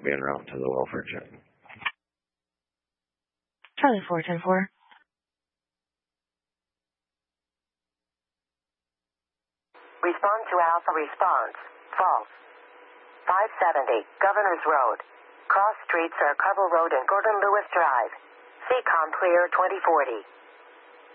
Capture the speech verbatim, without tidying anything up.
won't be en route to the welfare check. Charlie four ten four. Respond to Alpha response. False. five seventy, Governors Road. Cross streets are Cover Road and Gordon Lewis Drive. C COM clear twenty forty.